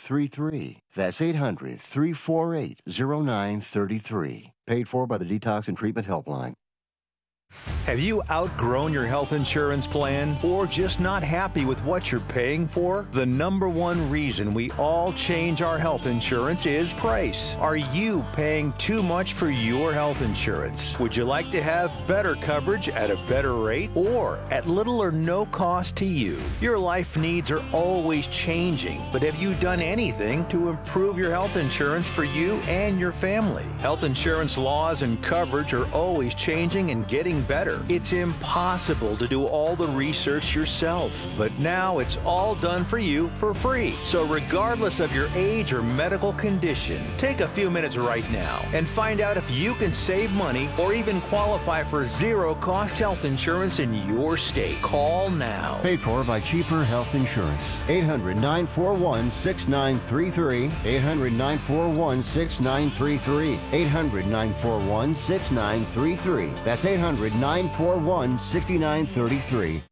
6933. That's 800-348-0933. Paid for by the Detox and Treatment Helpline. Have you outgrown your health insurance plan or just not happy with what you're paying for? The number one reason we all change our health insurance is price. Are you paying too much for your health insurance? Would you like to have better coverage at a better rate or at little or no cost to you? Your life needs are always changing, but have you done anything to improve your health insurance for you and your family? Health insurance laws and coverage are always changing and getting better. It's impossible to do all the research yourself, but now it's all done for you for free. So regardless of your age or medical condition, take a few minutes right now and find out if you can save money or even qualify for zero-cost health insurance in your state. Call now. Paid for by Cheaper Health Insurance. 800-941-6933. 800-941-6933. 800-941-6933. That's 800-941-6933.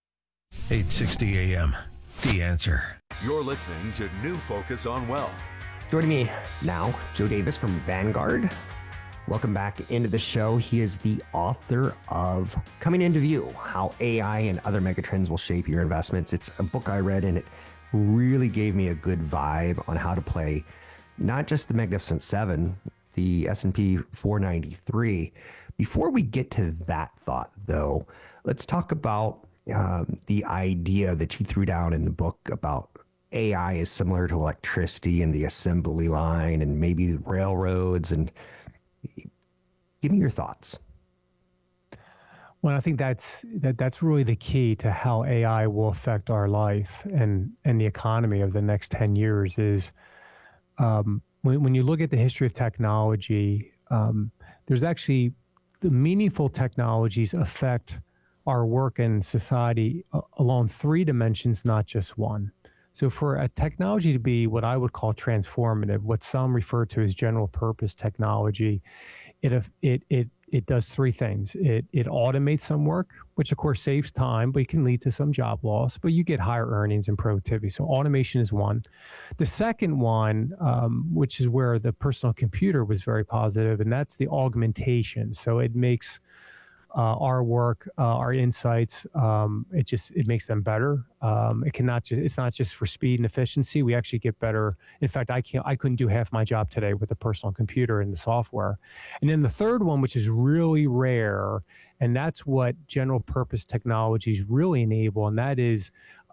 860 AM. The Answer. You're listening to New Focus on Wealth. Joining me now, Joe Davis from Vanguard. Welcome back into the show. He is the author of Coming Into View, How AI and Other Megatrends Will Shape Your Investments. It's a book I read, and it really gave me a good vibe on how to play not just the Magnificent Seven, the S&P 493. Before we get to that thought, though, let's talk about the idea that you threw down in the book about AI is similar to electricity and the assembly line and maybe railroads. And give me your thoughts. Well, I think that's really the key to how AI will affect our life and the economy of the next 10 years is when you look at the history of technology, there's actually the meaningful technologies affect our work and society along three dimensions, not just one. So for a technology to be what I would call transformative, what some refer to as general purpose technology, it does three things. It automates some work, which of course saves time, but it can lead to some job loss, but you get higher earnings and productivity. So automation is one. The second one, which is where the personal computer was very positive, and that's the augmentation. So it makes our work, our insights, it makes them better. It's not just for speed and efficiency. We actually get better. In fact, I couldn't do half my job today with a personal computer and the software. And then the third one, which is really rare, and that's what general purpose technologies really enable, and that is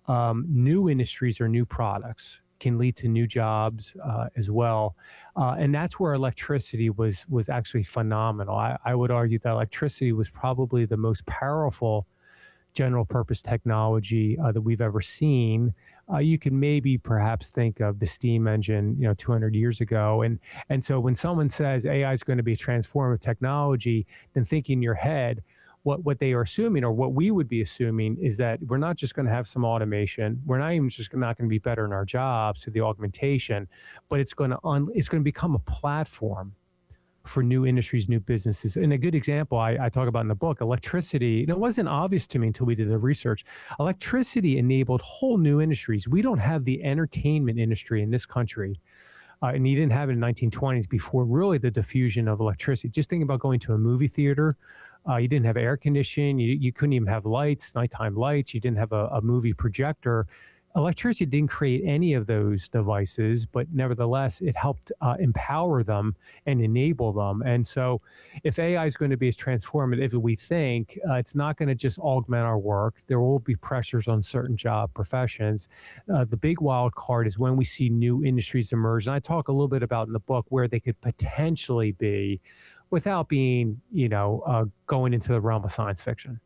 new industries or new products can lead to new jobs as well. And that's where electricity was actually phenomenal. I would argue that electricity was probably the most powerful general purpose technology that we've ever seen. You can maybe perhaps think of the steam engine, 200 years ago. And so when someone says AI is going to be a transformative technology, then think in your head, what they are assuming, or what we would be assuming, is that we're not just going to have some automation. We're not even just not going to be better in our jobs through the augmentation, but it's going to become a platform for new industries, new businesses. And a good example I talk about in the book, electricity, and it wasn't obvious to me until we did the research. Electricity enabled whole new industries. We don't have the entertainment industry in this country. And you didn't have it in the 1920s before really the diffusion of electricity. Just think about going to a movie theater. You didn't have air conditioning. You couldn't even have lights, nighttime lights. You didn't have a movie projector. Electricity didn't create any of those devices, but nevertheless, it helped empower them and enable them. And so if AI is going to be as transformative as we think, it's not going to just augment our work. There will be pressures on certain job professions. The big wild card is when we see new industries emerge. And I talk a little bit about in the book where they could potentially be without being, going into the realm of science fiction.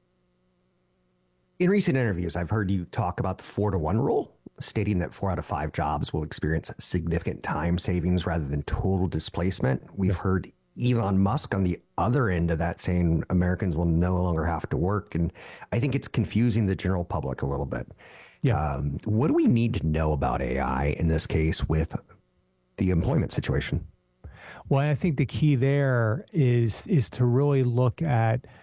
In recent interviews, I've heard you talk about the 4-to-1 rule, stating that 4 out of 5 jobs will experience significant time savings rather than total displacement. We've heard Elon Musk on the other end of that saying Americans will no longer have to work. And I think it's confusing the general public a little bit. Yeah. What do we need to know about AI in this case with the employment situation? Well, I think the key there is to really look at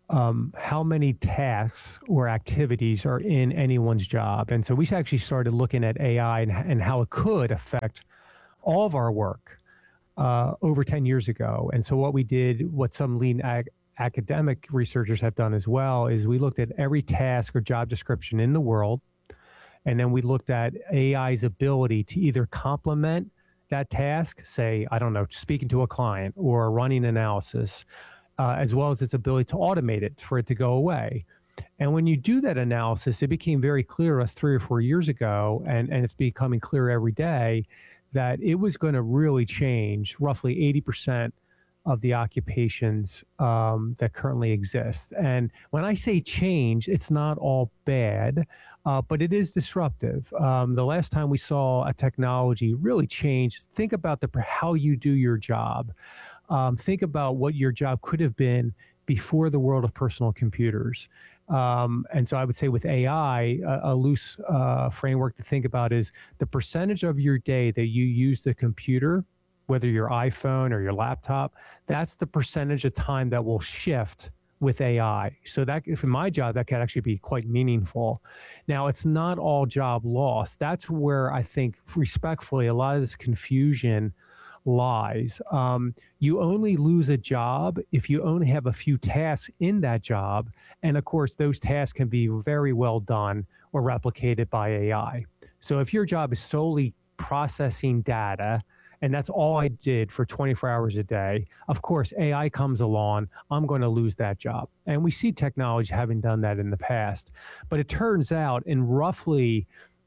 how many tasks or activities are in anyone's job. And so we actually started looking at AI and how it could affect all of our work over 10 years ago. And so what we did, what some lean academic researchers have done as well, is we looked at every task or job description in the world. And then we looked at AI's ability to either complement that task, say, I don't know, speaking to a client or running analysis, as well as its ability to automate it for it to go away. And when you do that analysis, it became very clear to us 3 or 4 years ago, and it's becoming clear every day, that it was going to really change roughly 80% of the occupations that currently exist. And when I say change, it's not all bad, but it is disruptive. The last time we saw a technology really change, think about how you do your job. Think about what your job could have been before the world of personal computers. And so I would say with AI, a loose framework to think about is the percentage of your day that you use the computer, whether your iPhone or your laptop, that's the percentage of time that will shift with AI. So that, for my job, that can actually be quite meaningful. Now, it's not all job loss. That's where I think, respectfully, a lot of this confusion lies. You only lose a job if you only have a few tasks in that job. And of course, those tasks can be very well done or replicated by AI. So if your job is solely processing data, and that's all I did for 24 hours a day, of course, AI comes along, I'm going to lose that job. And we see technology having done that in the past. But it turns out in roughly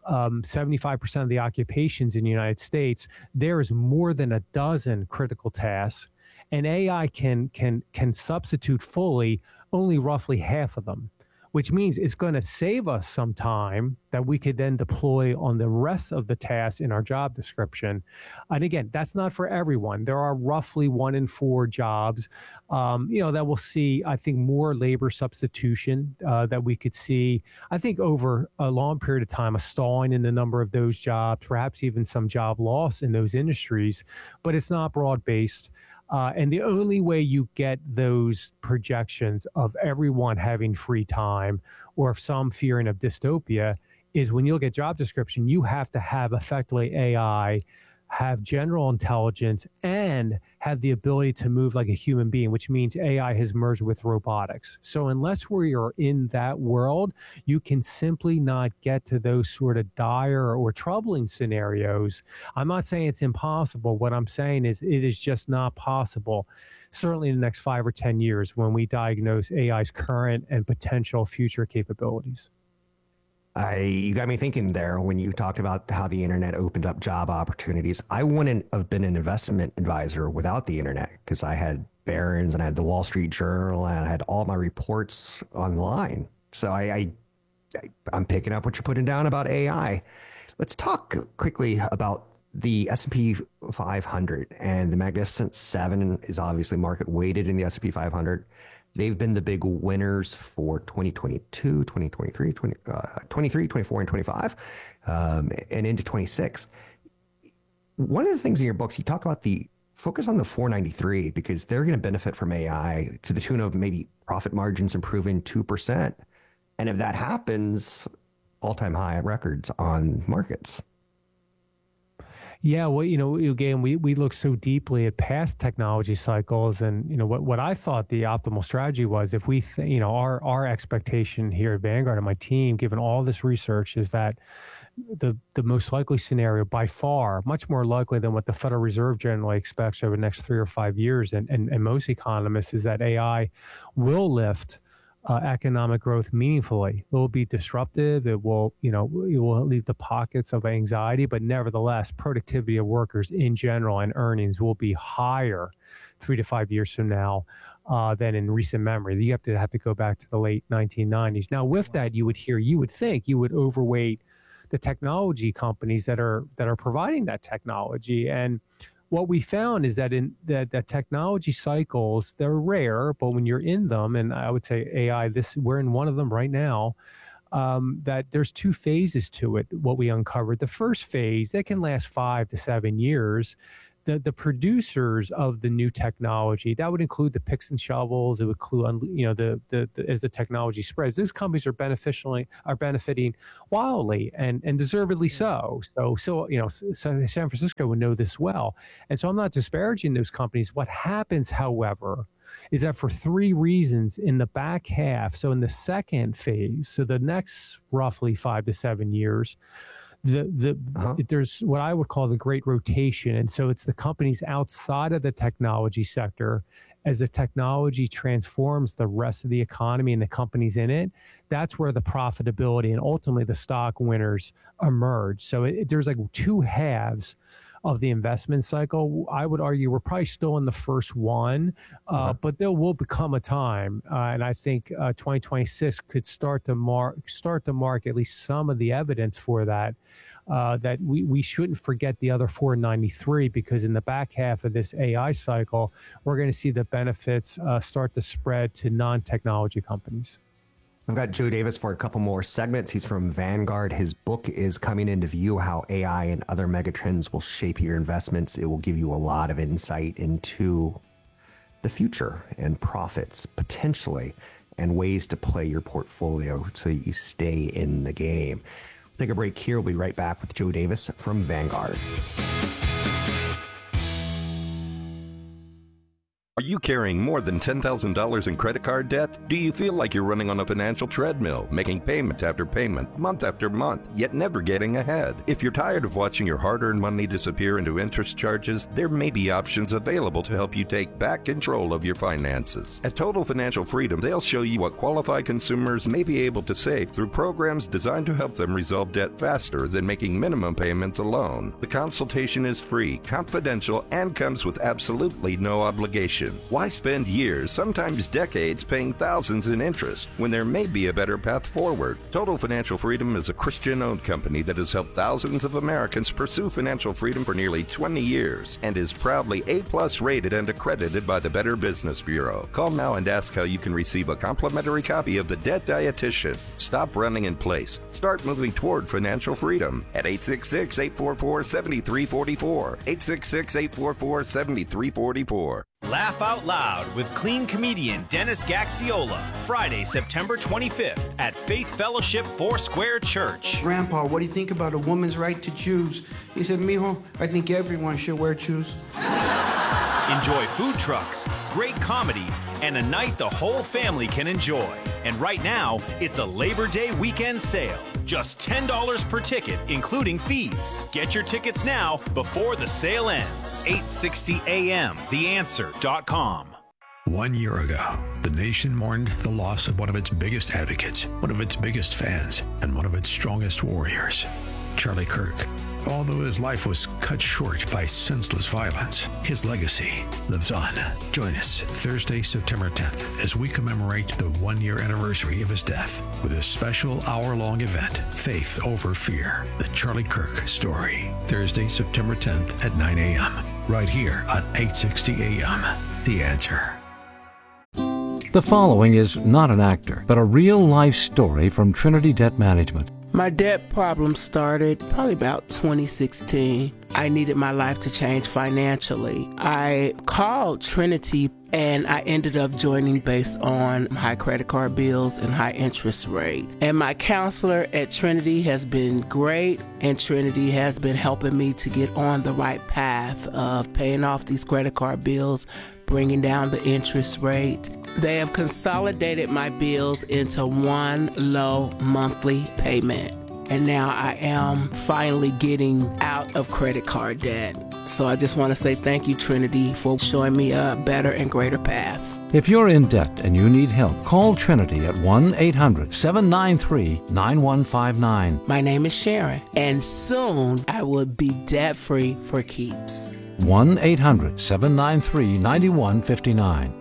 75% of the occupations in the United States, there is more than a dozen critical tasks, and AI can substitute fully only roughly half of them, which means it's going to save us some time that we could then deploy on the rest of the tasks in our job description. And again, that's not for everyone. There are roughly 1 in 4 jobs, that will see, I think, more labor substitution that we could see, I think, over a long period of time, a stalling in the number of those jobs, perhaps even some job loss in those industries, but it's not broad-based. And the only way you get those projections of everyone having free time or some fearing of dystopia is when you look at job description, you have to have effectively AI, have general intelligence, and have the ability to move like a human being, which means AI has merged with robotics. So unless we are in that world, you can simply not get to those sort of dire or troubling scenarios. I'm not saying it's impossible. What I'm saying is it is just not possible, certainly in the next 5 or 10 years when we diagnose AI's current and potential future capabilities. You got me thinking there when you talked about how the internet opened up job opportunities. I wouldn't have been an investment advisor without the internet because I had Barron's and I had the Wall Street Journal and I had all my reports online. So I'm picking up what you're putting down about AI. Let's talk quickly about the S&P 500, and the Magnificent Seven is obviously market weighted in the S&P 500. They've been the big winners for 2022, 2023, 23, 24, and 25, and into 26. One of the things in your books, you talk about the focus on the 493 because they're going to benefit from AI to the tune of maybe profit margins improving 2%. And if that happens, all-time high records on markets. Yeah, well, again, we look so deeply at past technology cycles, and what I thought the optimal strategy was, if we, our expectation here at Vanguard and my team, given all this research, is that the most likely scenario by far, much more likely than what the Federal Reserve generally expects over the next 3 or 5 years, and most economists, is that AI will lift economic growth meaningfully. It will be disruptive. It will leave the pockets of anxiety, but nevertheless, productivity of workers in general and earnings will be higher 3 to 5 years from now than in recent memory. You have to go back to the late 1990s. Now, with that, you would think you would overweight the technology companies that are providing that technology. And what we found is that in that technology cycles, they're rare, but when you're in them, and I would say AI, we're in one of them right now, that there's 2 phases to it, what we uncovered. The first phase, that can last 5 to 7 years. the producers of the new technology, that would include the picks and shovels. It would include, as the technology spreads, those companies are benefiting wildly and deservedly so. So San Francisco would know this well. And so I'm not disparaging those companies. What happens, however, is that for three reasons in the back half, so in the second phase, so the next roughly 5 to 7 years, there's what I would call the great rotation. And so it's the companies outside of the technology sector. As the technology transforms the rest of the economy and the companies in it, that's where the profitability and ultimately the stock winners emerge. So there's like two halves of the investment cycle. I would argue we're probably still in the first one, but there will become a time, and I think 2026 could start to mark at least some of the evidence for that. That we shouldn't forget the other 493, because in the back half of this AI cycle, we're going to see the benefits start to spread to non-technology companies. I've got Joe Davis for a couple more segments. He's from Vanguard. His book is Coming Into View: How AI and Other Megatrends Will Shape Your Investments. It will give you a lot of insight into the future and profits potentially and ways to play your portfolio so you stay in the game. We'll take a break here. We'll be right back with Joe Davis from Vanguard. Are you carrying more than $10,000 in credit card debt? Do you feel like you're running on a financial treadmill, making payment after payment, month after month, yet never getting ahead? If you're tired of watching your hard-earned money disappear into interest charges, there may be options available to help you take back control of your finances. At Total Financial Freedom, they'll show you what qualified consumers may be able to save through programs designed to help them resolve debt faster than making minimum payments alone. The consultation is free, confidential, and comes with absolutely no obligation. Why spend years, sometimes decades, paying thousands in interest when there may be a better path forward? Total Financial Freedom is a Christian-owned company that has helped thousands of Americans pursue financial freedom for nearly 20 years and is proudly A+ rated and accredited by the Better Business Bureau. Call now and ask how you can receive a complimentary copy of The Debt Dietitian. Stop running in place. Start moving toward financial freedom at 866-844-7344. 866-844-7344. Laugh Out Loud with clean comedian Dennis Gaxiola, Friday, September 25th at Faith Fellowship Foursquare Church. Grandpa, what do you think about a woman's right to choose? He said, mijo, I think everyone should wear shoes. Enjoy food trucks, great comedy, and a night the whole family can enjoy. And right now, it's a Labor Day weekend sale. Just $10 per ticket, including fees. Get your tickets now before the sale ends. 8:60 a.m. TheAnswer.com. 1 year ago, the nation mourned the loss of one of its biggest advocates, one of its biggest fans, and one of its strongest warriors, Charlie Kirk. Although his life was cut short by senseless violence, his legacy lives on. Join us Thursday, September 10th, as we commemorate the 1-year anniversary of his death with a special hour-long event, Faith Over Fear, The Charlie Kirk Story. Thursday, September 10th at 9 a.m., right here on 860 a.m. The Answer. The following is not an actor, but a real-life story from Trinity Debt Management. My debt problem started probably about 2016. I needed my life to change financially. I called Trinity and I ended up joining based on high credit card bills and high interest rate. And my counselor at Trinity has been great, and Trinity has been helping me to get on the right path of paying off these credit card bills, bringing down the interest rate. They have consolidated my bills into one low monthly payment. And now I am finally getting out of credit card debt. So I just want to say thank you, Trinity, for showing me a better and greater path. If you're in debt and you need help, call Trinity at 1-800-793-9159. My name is Sharon, and soon I will be debt-free for keeps. 1-800-793-9159.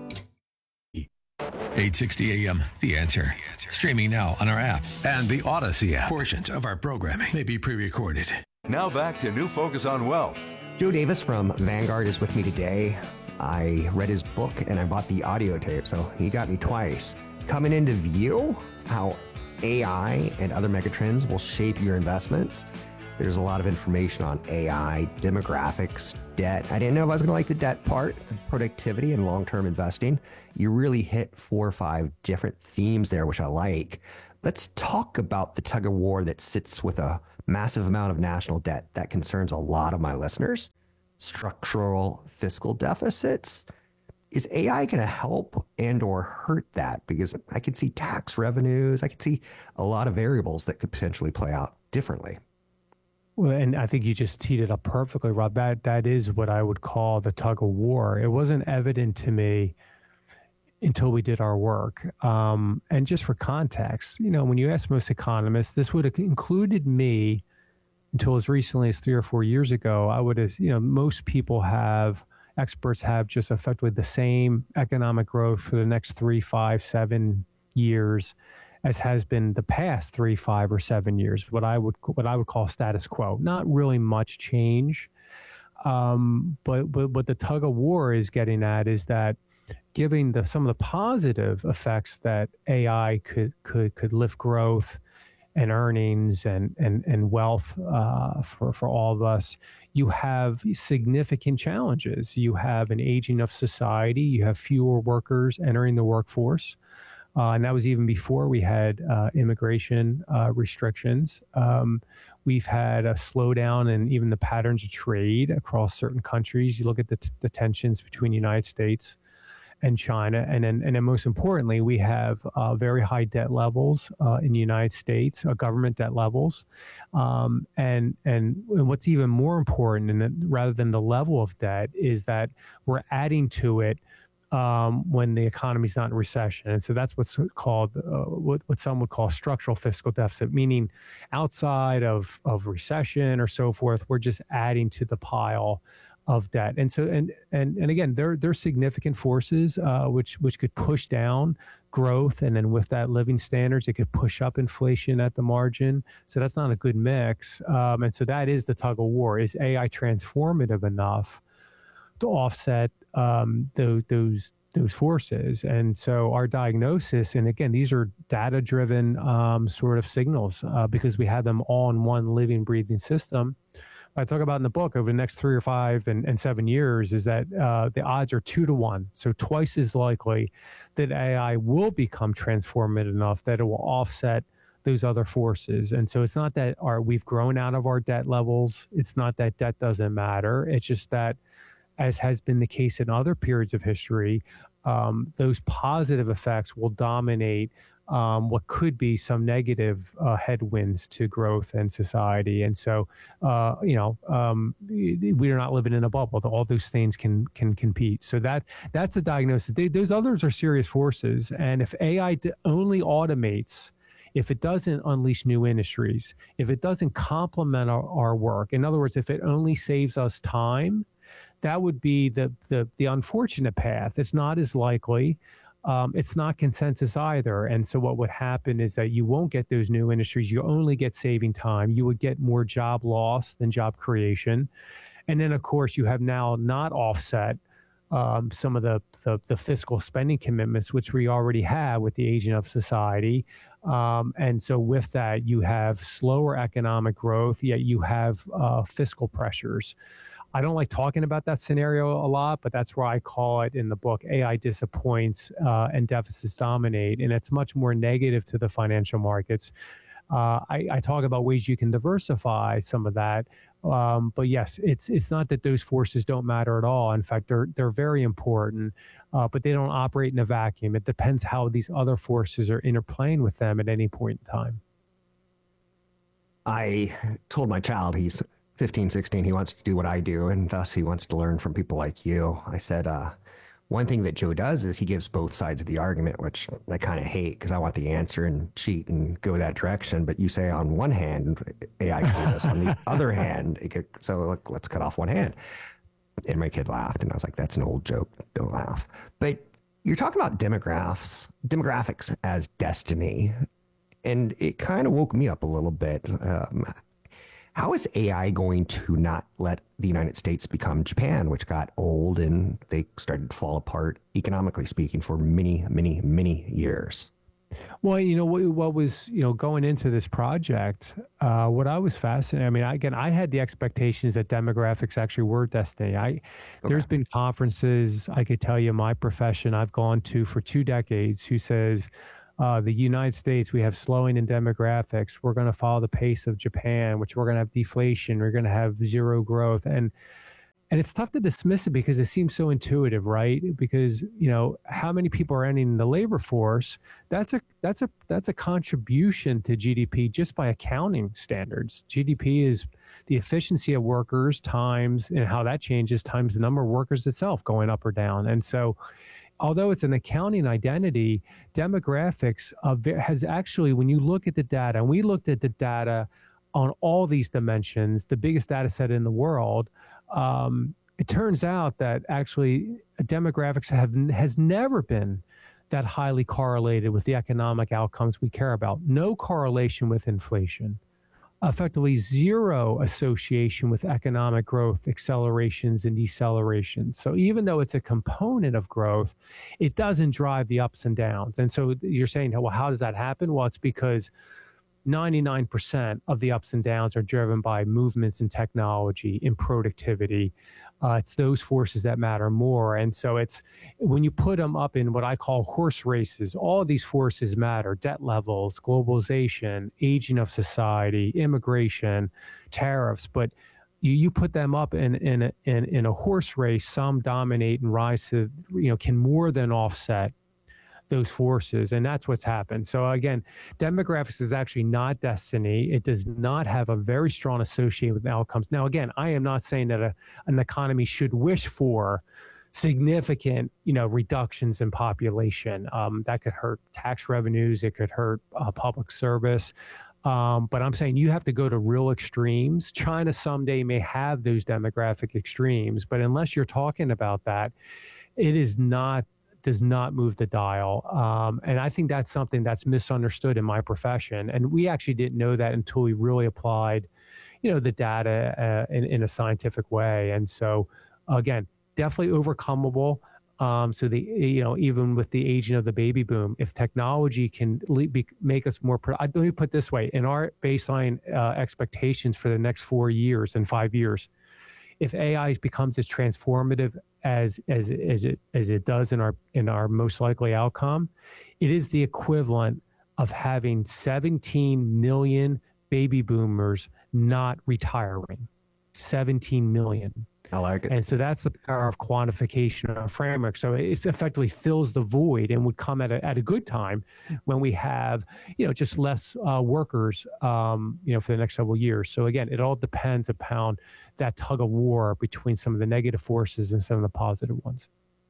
860 a.m. The Answer. Streaming now on our app and the Odyssey app. Portions of our programming may be pre-recorded. Now back to New Focus on Wealth. Joe Davis from Vanguard is with me today. I read his book and I bought the audio tape, so he got me twice. Coming Into View: How AI and Other Megatrends Will Shape Your Investments. There's a lot of information on AI, demographics, debt. I didn't know if I was going to like the debt part, productivity and long-term investing. You really hit 4 or 5 different themes there, which I like. Let's talk about the tug of war that sits with a massive amount of national debt that concerns a lot of my listeners. Structural fiscal deficits. Is AI going to help and or hurt that? Because I could see tax revenues. I could see a lot of variables that could potentially play out differently. Well, and I think you just teed it up perfectly, Rob. That is what I would call the tug of war. It wasn't evident to me until we did our work. And just for context, when you ask most economists, this would have included me until as recently as 3 or 4 years ago. I would have, most experts have just effectively the same economic growth for the next 3, 5, 7 years as has been the past 3, 5, or 7 years. What I would call status quo. Not really much change, but what the tug of war is getting at is that giving some of the positive effects that AI could lift growth and earnings and wealth for all of us, you have significant challenges. You have an aging of society. You have fewer workers entering the workforce. And that was even before we had immigration restrictions. We've had a slowdown in even the patterns of trade across certain countries. You look at the tensions between the United States and China. And then most importantly, we have very high debt levels in the United States, government debt levels. And what's even more important, rather than the level of debt, is that we're adding to it when the economy's not in recession. And so that's what's called, what some would call structural fiscal deficit, meaning outside of recession or so forth, we're just adding to the pile of debt. And so, and again, they're significant forces which could push down growth, and then with that, living standards, it could push up inflation at the margin. So that's not a good mix. And so that is the tug of war. Is AI transformative enough to offset those forces? And so our diagnosis, and again, these are data-driven sort of signals because we have them all in one living, breathing system. I talk about in the book over the next 3 or 5 and 7 years is that the odds are 2 to 1. So twice as likely that AI will become transformative enough that it will offset those other forces. And so it's not that we've grown out of our debt levels. It's not that debt doesn't matter. It's just that, as has been the case in other periods of history, those positive effects will dominate what could be some negative headwinds to growth and society. And so, we are not living in a bubble. All those things can compete. So that's the diagnosis. Those others are serious forces. And if AI only automates, if it doesn't unleash new industries, if it doesn't complement our work, in other words, if it only saves us time, that would be the unfortunate path. It's not as likely. It's not consensus either. And so what would happen is that you won't get those new industries. You only get saving time. You would get more job loss than job creation. And then, of course, you have now not offset some of the fiscal spending commitments, which we already have with the aging of society. And so with that, you have slower economic growth, yet you have fiscal pressures. I don't like talking about that scenario a lot, but that's where I call it in the book, AI disappoints and deficits dominate. And it's much more negative to the financial markets. I talk about ways you can diversify some of that. But yes, it's not that those forces don't matter at all. In fact, they're very important, but they don't operate in a vacuum. It depends how these other forces are interplaying with them at any point in time. I told my child, he's 15, 16, he wants to do what I do, and thus he wants to learn from people like you. I said, one thing that Joe does is he gives both sides of the argument, which I kind of hate because I want the answer and cheat and go that direction. But you say on one hand, AI can do this. On the other hand, let's cut off one hand. And my kid laughed, and I was like, that's an old joke. Don't laugh. But you're talking about demographics as destiny. And it kind of woke me up a little bit. How is AI going to not let the United States become Japan, which got old and they started to fall apart, economically speaking, for many, many, many years? Well, what was, going into this project, what I was fascinated. I mean, I had the expectations that demographics actually were destiny. There's been conferences, I could tell you, my profession I've gone to for 2 decades, who says, the United States, we have slowing in demographics. We're going to follow the pace of Japan, which we're going to have deflation. We're going to have zero growth. And it's tough to dismiss it because it seems so intuitive, right? Because, how many people are entering the labor force, that's a contribution to GDP just by accounting standards. GDP is the efficiency of workers times, and how that changes, times the number of workers itself going up or down. And so although it's an accounting identity, demographics has actually, when you look at the data, and we looked at the data on all these dimensions, the biggest data set in the world, it turns out that actually demographics has never been that highly correlated with the economic outcomes we care about. No correlation with inflation. Effectively zero association with economic growth, accelerations and decelerations. So even though it's a component of growth, it doesn't drive the ups and downs. And so you're saying, well, how does that happen? Well, it's because 99% of the ups and downs are driven by movements in technology, in productivity. It's those forces that matter more. And so it's when you put them up in what I call horse races, all of these forces matter: debt levels, globalization, aging of society, immigration, tariffs. But you put them up in a horse race, some dominate and rise to, can more than offset those forces. And that's what's happened. So again, demographics is actually not destiny. It does not have a very strong association with outcomes. Now, again, I am not saying that an economy should wish for significant, reductions in population. That could hurt tax revenues. It could hurt public service. But I'm saying you have to go to real extremes. China someday may have those demographic extremes, but unless you're talking about that, it does not move the dial. And I think that's something that's misunderstood in my profession. And we actually didn't know that until we really applied, the data in a scientific way. And so, again, definitely overcomable. So even with the aging of the baby boom, if technology can make us more, let me put it this way, in our baseline expectations for the next 4 years and 5 years, if AI becomes as transformative as it does in our most likely outcome, it is the equivalent of having 17 million baby boomers not retiring. 17 million. I like it. And so that's the power of quantification of framework. So it effectively fills the void and would come at a good time when we have, just less workers, for the next several years. So again, it all depends upon that tug of war between some of the negative forces and some of the positive ones.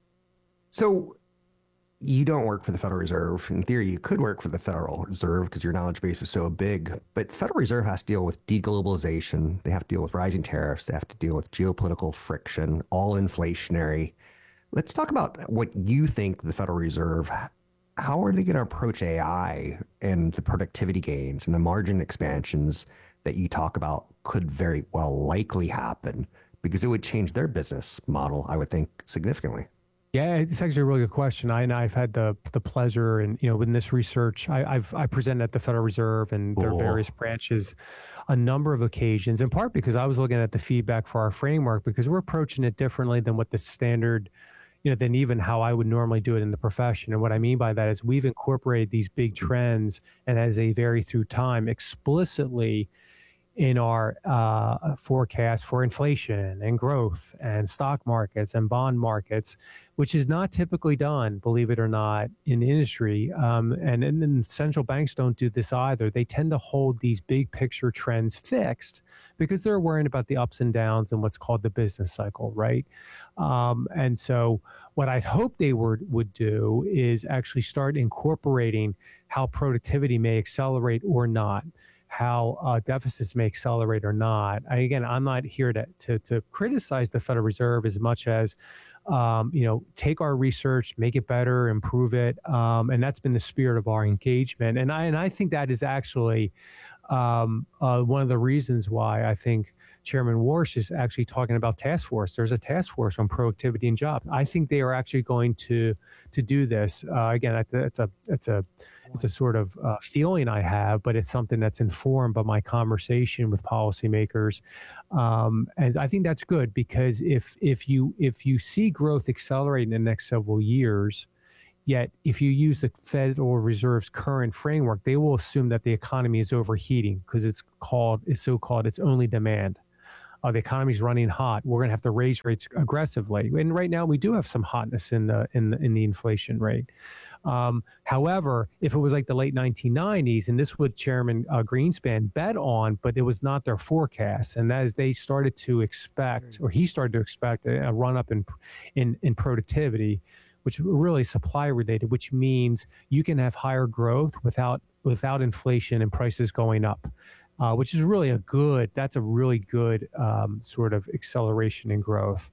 So you don't work for the Federal Reserve. In theory, you could work for the Federal Reserve because your knowledge base is so big. But Federal Reserve has to deal with deglobalization. They have to deal with rising tariffs. They have to deal with geopolitical friction, all inflationary. Let's talk about what you think the Federal Reserve, how are they going to approach AI and the productivity gains and the margin expansions that you talk about could very well likely happen? Because it would change their business model, I would think, significantly. Yeah, it's actually a really good question. I've had the pleasure, and in this research, I presented at the Federal Reserve and their various branches a number of occasions. In part because I was looking at the feedback for our framework, because we're approaching it differently than what the standard, than even how I would normally do it in the profession. And what I mean by that is we've incorporated these big trends, and as they vary through time, explicitly in our forecast for inflation and growth and stock markets and bond markets, which is not typically done, believe it or not, in the industry. And central banks don't do this either. They tend to hold these big picture trends fixed because they're worrying about the ups and downs and what's called the business cycle, right? And so what I'd hope they would do is actually start incorporating how productivity may accelerate or not, how deficits may accelerate or not. Again, I'm not here to criticize the Federal Reserve as much as, take our research, make it better, improve it. And that's been the spirit of our engagement. And I think that is actually one of the reasons why I think Chairman Warsh is actually talking about task force. There's a task force on productivity and jobs. I think they are actually going to do this. Again, it's a sort of feeling I have, but it's something that's informed by my conversation with policymakers, and I think that's good, because if you see growth accelerate in the next several years, yet if you use the Federal Reserve's current framework, they will assume that the economy is overheating because it's only demand. The economy's running hot. We're going to have to raise rates aggressively, and right now we do have some hotness in the inflation rate. However, if it was like the late 1990s, and this would Chairman Greenspan bet on, but it was not their forecast, and that is they started to expect, or he started to expect, a run up in productivity, which really supply related, which means you can have higher growth without inflation and prices going up. Which is really that's a really good sort of acceleration in growth.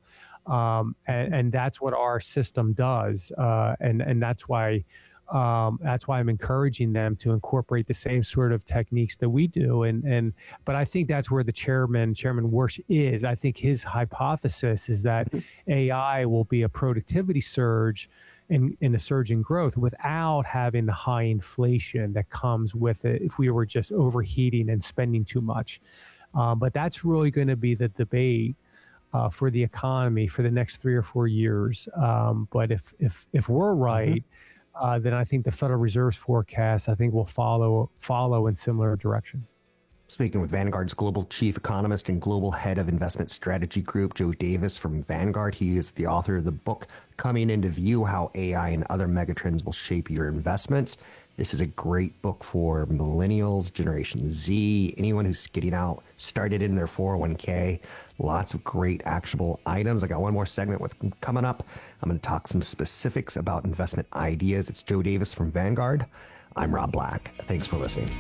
And that's what our system does. And that's why I'm encouraging them to incorporate the same sort of techniques that we do. But I think that's where the Chairman Warsh is. I think his hypothesis is that AI will be a productivity surge in a surge in growth without having the high inflation that comes with it if we were just overheating and spending too much. But that's really going to be the debate for the economy for the next 3 or 4 years. But if we're right, then I think the Federal Reserve's forecast, I think, will follow in similar direction. Speaking with Vanguard's global chief economist and global head of investment strategy group, Joe Davis from Vanguard. He is the author of the book Coming Into View: How AI and Other Megatrends Will Shape Your Investments. This is a great book for millennials, Generation Z, anyone who's getting out, started in their 401k. Lots of great actionable items. I got one more segment coming up. I'm going to talk some specifics about investment ideas. It's Joe Davis from Vanguard. I'm Rob Black. Thanks for listening.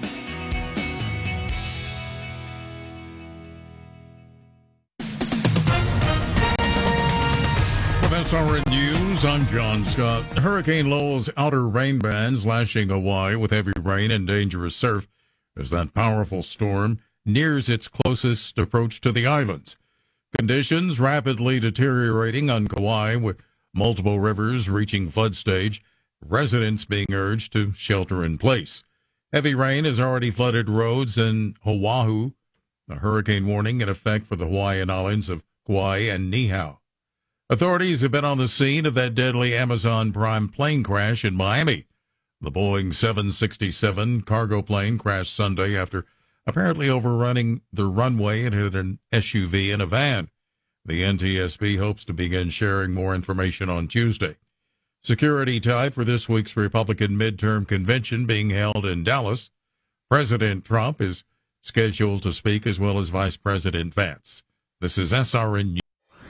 SRN News, I'm John Scott. Hurricane Lowell's outer rain bands lashing Hawaii with heavy rain and dangerous surf as that powerful storm nears its closest approach to the islands. Conditions rapidly deteriorating on Kauai with multiple rivers reaching flood stage, residents being urged to shelter in place. Heavy rain has already flooded roads in Oahu. A hurricane warning in effect for the Hawaiian islands of Kauai and Niihau. Authorities have been on the scene of that deadly Amazon Prime plane crash in Miami. The Boeing 767 cargo plane crashed Sunday after apparently overrunning the runway and hit an SUV and a van. The NTSB hopes to begin sharing more information on Tuesday. Security tight for this week's Republican midterm convention being held in Dallas. President Trump is scheduled to speak, as well as Vice President Vance. This is SRN News.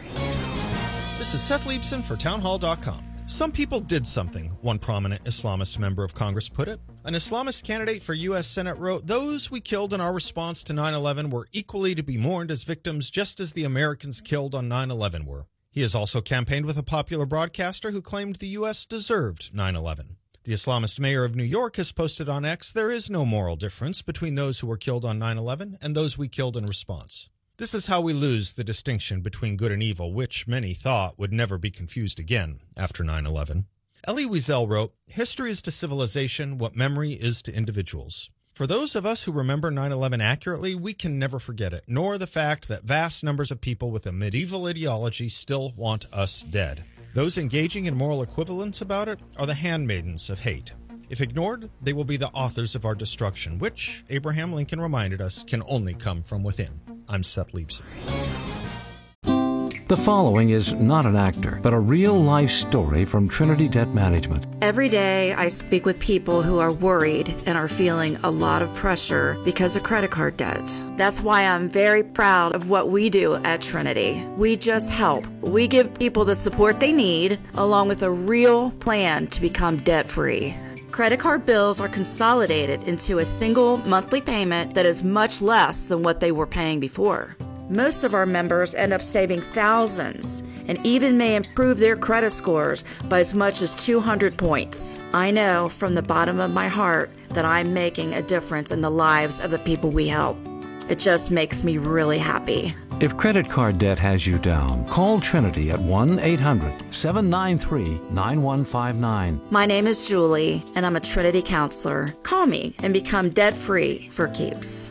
This is Seth Leibson for Townhall.com. Some people did something, one prominent Islamist member of Congress put it. An Islamist candidate for U.S. Senate wrote, "Those we killed in our response to 9/11 were equally to be mourned as victims, just as the Americans killed on 9/11 were." He has also campaigned with a popular broadcaster who claimed the U.S. deserved 9/11. The Islamist mayor of New York has posted on X, "There is no moral difference between those who were killed on 9/11 and those we killed in response." This is how we lose the distinction between good and evil, which many thought would never be confused again after 9/11. Elie Wiesel wrote, "History is to civilization what memory is to individuals." For those of us who remember 9/11 accurately, we can never forget it, nor the fact that vast numbers of people with a medieval ideology still want us dead. Those engaging in moral equivalence about it are the handmaidens of hate. If ignored, they will be the authors of our destruction, which, Abraham Lincoln reminded us, can only come from within. I'm Seth Leibson. The following is not an actor, but a real-life story from Trinity Debt Management. Every day I speak with people who are worried and are feeling a lot of pressure because of credit card debt. That's why I'm very proud of what we do at Trinity. We just help. We give people the support they need, along with a real plan to become debt-free. Credit card bills are consolidated into a single monthly payment that is much less than what they were paying before. Most of our members end up saving thousands and even may improve their credit scores by as much as 200 points. I know from the bottom of my heart that I'm making a difference in the lives of the people we help. It just makes me really happy. If credit card debt has you down, call Trinity at 1-800-793-9159. My name is Julie, and I'm a Trinity counselor. Call me and become debt-free for keeps.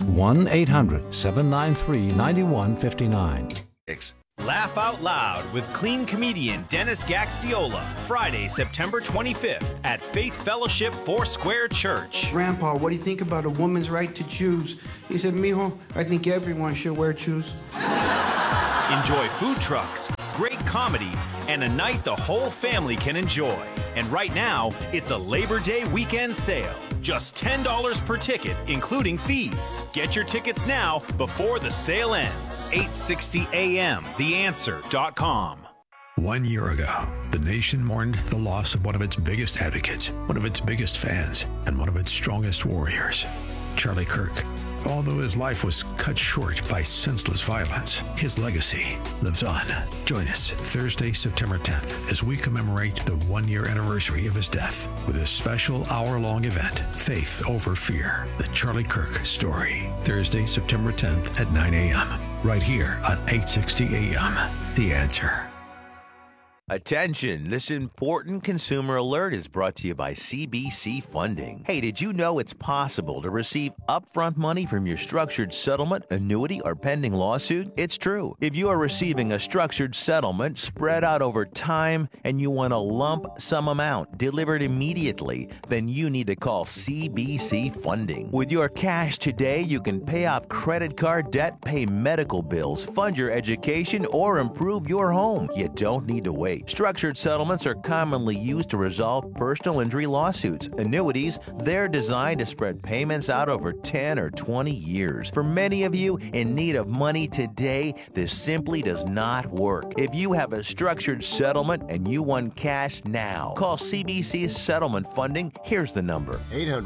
1-800-793-9159. Laugh out loud with clean comedian Dennis Gaxiola, Friday, September 25th at Faith Fellowship Foursquare Church. Grandpa, what do you think about a woman's right to choose? He said, mijo, I think everyone should wear shoes. Enjoy food trucks, great comedy, and a night the whole family can enjoy. And right now, it's a Labor Day weekend sale. Just $10 per ticket, including fees. Get your tickets now before the sale ends. 8:60 a.m. TheAnswer.com. 1 year ago, the nation mourned the loss of one of its biggest advocates, one of its biggest fans, and one of its strongest warriors, Charlie Kirk. Although his life was cut short by senseless violence, his legacy lives on. Join us Thursday, September 10th, as we commemorate the 1 year anniversary of his death with a special hour-long event, Faith Over Fear, the Charlie Kirk story. Thursday, September 10th at 9 a.m., right here on 860 a.m. The Answer. Attention, this important consumer alert is brought to you by CBC Funding. Hey, did you know it's possible to receive upfront money from your structured settlement, annuity, or pending lawsuit? It's true. If you are receiving a structured settlement spread out over time and you want a lump sum amount delivered immediately, then you need to call CBC Funding. With your cash today, you can pay off credit card debt, pay medical bills, fund your education, or improve your home. You don't need to wait. Structured settlements are commonly used to resolve personal injury lawsuits. Annuities, they're designed to spread payments out over 10 or 20 years. For many of you in need of money today, this simply does not work. If you have a structured settlement and you want cash now, call CBC's Settlement Funding. Here's the number.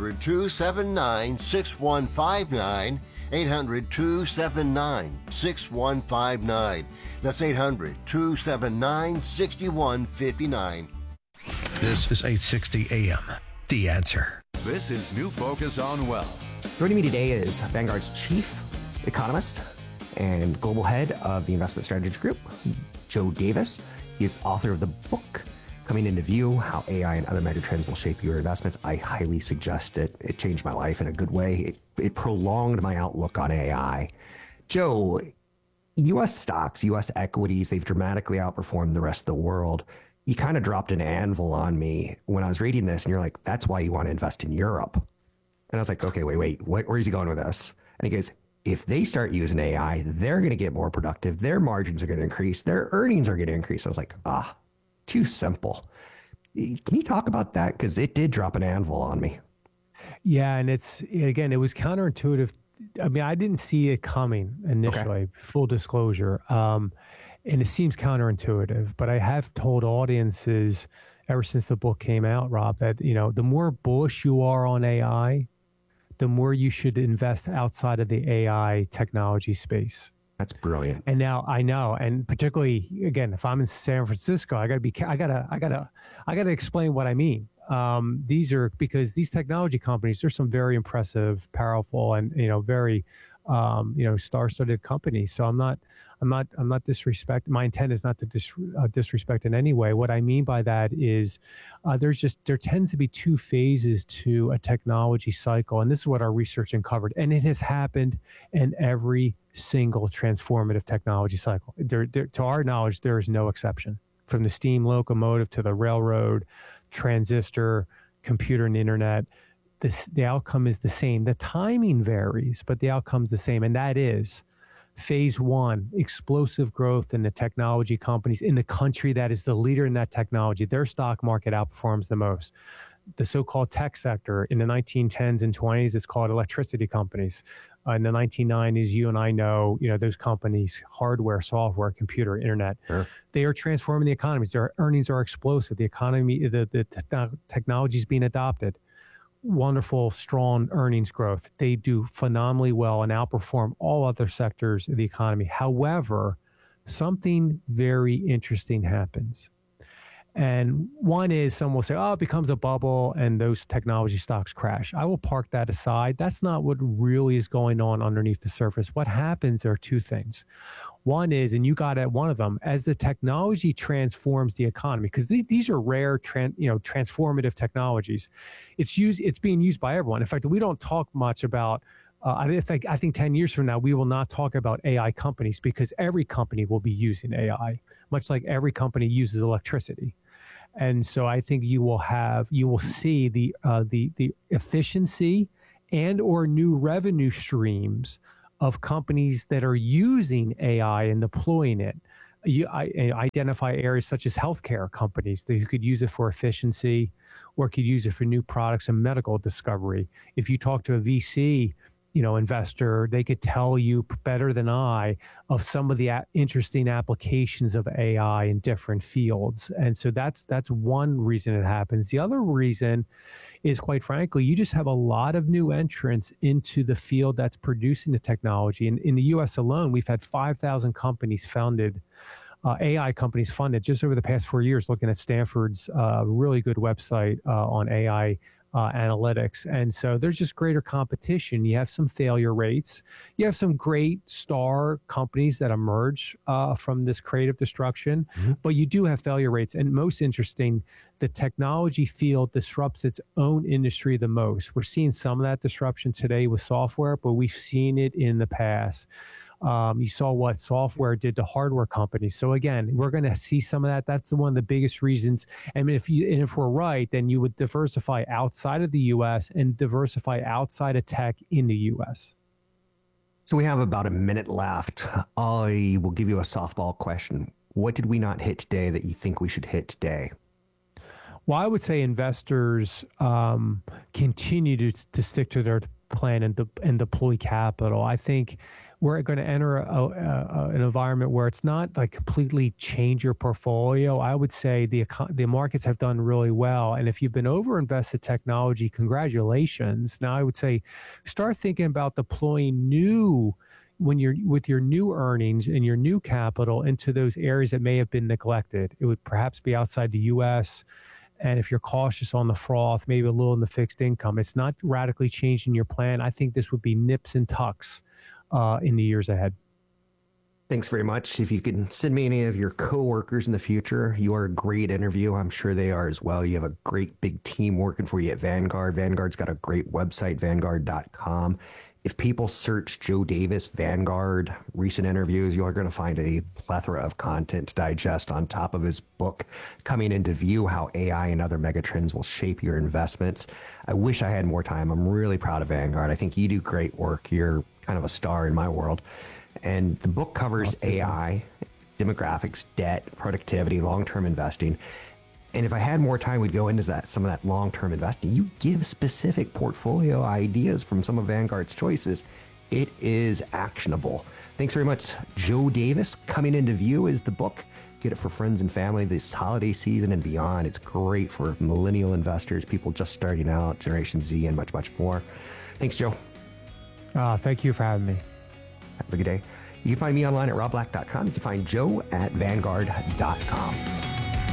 800-279-6159. 800-279-6159. That's 800-279-6159. This is 860 a.m. The Answer. This is New Focus on Wealth. Joining me today is Vanguard's chief economist and global head of the investment strategy group, Joe Davis. He is author of the book, Coming Into View, How AI and Other Megatrends Will Shape Your Investments. I highly suggest it. It changed my life in a good way. It prolonged my outlook on AI. Joe, U.S. stocks, U.S. equities, they've dramatically outperformed the rest of the world. You kind of dropped an anvil on me when I was reading this, and you're like, that's why you want to invest in Europe. And I was like, okay, wait, where is he going with this? And he goes, if they start using AI, they're going to get more productive. Their margins are going to increase. Their earnings are going to increase. I was like, too simple. Can you talk about that? Because it did drop an anvil on me. Yeah, and it was counterintuitive. I mean, I didn't see it coming initially, full disclosure. And it seems counterintuitive, but I have told audiences ever since the book came out, Rob, that, the more bullish you are on AI, the more you should invest outside of the AI technology space. That's brilliant. And now I know, and particularly again, if I'm in San Francisco, I gotta explain what I mean. These are because these technology companies, there's some very impressive, powerful, and very star-studded companies. So I'm not disrespecting. My intent is not to disrespect in any way. What I mean by that is there tends to be two phases to a technology cycle, and this is what our research uncovered. And it has happened in every single transformative technology cycle. To our knowledge, there is no exception. From the steam locomotive to the railroad, transistor, computer, and internet. The outcome is the same. The timing varies, but the outcome's the same, and that is phase one, explosive growth in the technology companies in the country that is the leader in that technology. Their stock market outperforms the most. The so-called tech sector in the 1910s and 20s, it's called electricity companies. In the 1990s, you and I know, those companies, hardware, software, computer, internet, sure. They are transforming the economies. Their earnings are explosive. The economy, the technology is being adopted. Wonderful, strong earnings growth. They do phenomenally well and outperform all other sectors of the economy. However, something very interesting happens. And one is some will say, oh, it becomes a bubble and those technology stocks crash. I will park that aside. That's not what really is going on underneath the surface. What happens are two things. One is, and you got at one of them, as the technology transforms the economy, because these are rare, transformative technologies. It's being used by everyone. In fact, we don't talk much about. I think 10 years from now, we will not talk about AI companies because every company will be using AI, much like every company uses electricity. And so I think you will see the efficiency and or new revenue streams of companies that are using AI and deploying it. I identify areas such as healthcare companies that you could use it for efficiency or could use it for new products and medical discovery. If you talk to a VC, investor, they could tell you better than I of some of the interesting applications of AI in different fields. And so that's one reason it happens. The other reason is, quite frankly, you just have a lot of new entrants into the field that's producing the technology. And in the U.S. alone, we've had 5,000 companies founded, AI companies funded just over the past 4 years, looking at Stanford's really good website on AI analytics. And so there's just greater competition. You have some failure rates. You have some great star companies that emerge from this creative destruction, but you do have failure rates. And most interesting, the technology field disrupts its own industry the most. We're seeing some of that disruption today with software, but we've seen it in the past. You saw what software did to hardware companies. So again, we're going to see some of that. That's one of the biggest reasons. I mean, if we're right, then you would diversify outside of the U.S. and diversify outside of tech in the U.S. So we have about a minute left. I will give you a softball question. What did we not hit today that you think we should hit today? Well, I would say investors continue to stick to their plan and deploy capital. I think we're going to enter an environment where it's not like completely change your portfolio. I would say the markets have done really well. And if you've been over-invested technology, congratulations. Now I would say start thinking about deploying with your new earnings and your new capital into those areas that may have been neglected. It would perhaps be outside the U.S., and if you're cautious on the froth, maybe a little in the fixed income. It's not radically changing your plan. I think this would be nips and tucks in the years ahead. Thanks very much. If you can send me any of your coworkers in the future, you are a great interview. I'm sure they are as well. You have a great big team working for you at Vanguard. Vanguard's got a great website, vanguard.com. If people search Joe Davis, Vanguard, recent interviews, you're going to find a plethora of content to digest on top of his book, Coming Into View, How AI and Other Megatrends Will Shape Your Investments. I wish I had more time. I'm really proud of Vanguard. I think you do great work. You're kind of a star in my world. And the book covers AI, demographics, debt, productivity, long-term investing. And if I had more time, we'd go into some of that long-term investing. You give specific portfolio ideas from some of Vanguard's choices. It is actionable. Thanks very much, Joe Davis. Coming Into View is the book. Get it for friends and family this holiday season and beyond. It's great for millennial investors, people just starting out, Generation Z, and much, much more. Thanks, Joe. Thank you for having me. Have a good day. You can find me online at robblack.com. You can find Joe at vanguard.com.